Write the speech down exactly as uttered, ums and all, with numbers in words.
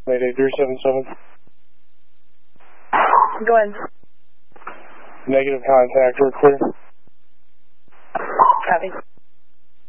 Mayday three seven seven. Go ahead. Negative contact, we're clear. Copy.